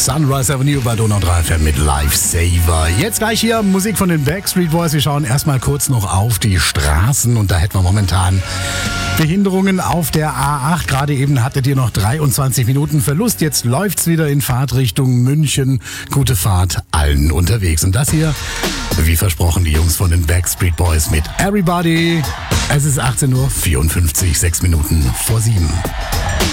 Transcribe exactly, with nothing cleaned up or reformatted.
Sunrise Avenue bei Donau drei F M mit Lifesaver. Jetzt gleich hier Musik von den Backstreet Boys. Wir schauen erstmal kurz noch auf die Straßen und da hätten wir momentan Behinderungen auf der A acht. Gerade eben hattet ihr noch dreiundzwanzig Minuten Verlust. Jetzt läuft's wieder in Fahrtrichtung München. Gute Fahrt allen unterwegs. Und das hier, wie versprochen, die Jungs von den Backstreet Boys mit Everybody. Es ist achtzehn Uhr vierundfünfzig, sechs Minuten vor sieben.